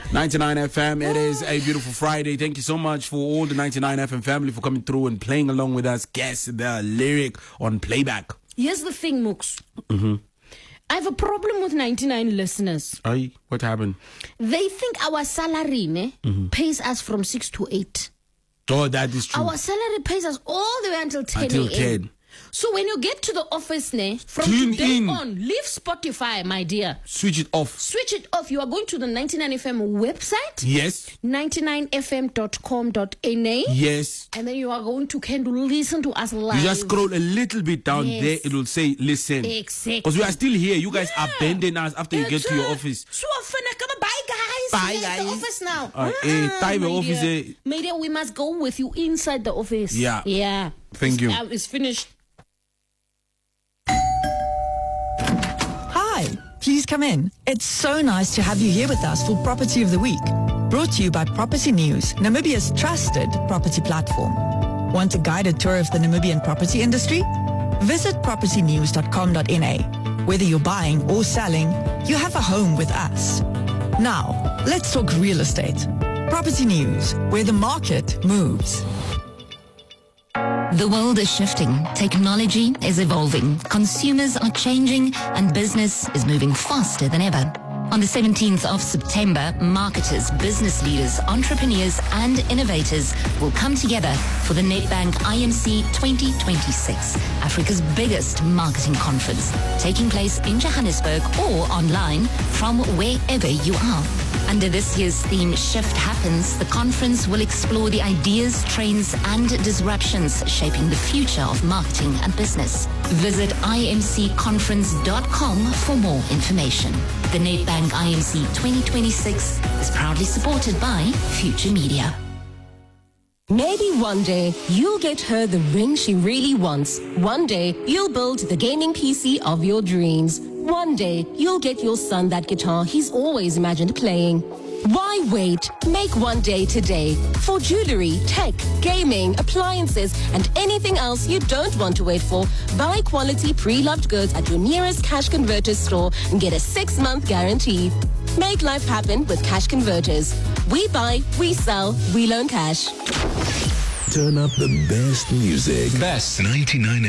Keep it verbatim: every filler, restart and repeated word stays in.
ninety-nine F M, it is a beautiful Friday. Thank you so much for all the ninety-nine F M family for coming through and playing along with us. Guess the lyric on playback. Here's the thing, Mooks. Mm-hmm. I have a problem with ninety-nine listeners. Aye, what happened? They think our salary ne, mm-hmm. pays us from six to eight. Oh, that is true. Our salary pays us all the way until ten Until a.m. ten. So when you get to the office, ne, from Tune today in. on, leave Spotify, my dear. Switch it off. Switch it off. You are going to the ninety-nine F M website. Yes. ninety-nine f m dot com dot n a. Yes. And then you are going to can listen to us live. You just scroll a little bit down Yes. there. It will say listen. Exactly. Because we are still here. You guys Yeah. abandon us after you get to your office. So often, bye guys. Bye, We're at the guys. office now. Uh, eh, time my office, dear. eh. My dear, we must go with you inside the office. Yeah. Yeah. Thank it's, you. Uh, it's finished. Hi, please come in. It's so nice to have you here with us for Property of the Week. Brought to you by Property News, Namibia's trusted property platform. Want a guided tour of the Namibian property industry? Visit property news dot com dot n a. Whether you're buying or selling, you have a home with us. Now, let's talk real estate. Property News, where the market moves. The world is shifting, technology is evolving, consumers are changing, and business is moving faster than ever. On the seventeenth of September, marketers, business leaders, entrepreneurs, and innovators will come together for the Nedbank I M C twenty twenty-six, Africa's biggest marketing conference, taking place in Johannesburg or online from wherever you are. Under this year's theme, Shift Happens, the conference will explore the ideas, trends, and disruptions shaping the future of marketing and business. Visit I M C conference dot com for more information. The Nedbank I M C twenty twenty-six is proudly supported by Future Media. Maybe one day you'll get her the ring she really wants. One day you'll build the gaming P C of your dreams. One day you'll get your son that guitar he's always imagined playing. Why wait? Make one day today. For jewelry, tech, gaming, appliances, and anything else you don't want to wait for, buy quality pre-loved goods at your nearest Cash Converters store and get a six-month guarantee. Make life happen with Cash Converters. We buy, we sell, we loan cash. Turn up the best music. Best ninety-nine